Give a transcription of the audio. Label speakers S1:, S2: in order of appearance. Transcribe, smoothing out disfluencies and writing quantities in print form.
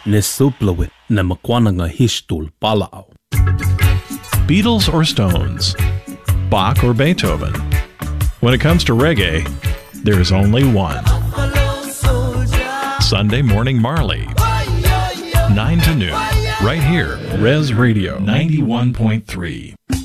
S1: ne suplawit na makwananga histul palao.
S2: Beatles or Stones? Bach or Beethoven? When it comes to reggae, there is only one. Sunday Morning Marley, 9 to noon, right here, Res Radio 91.3.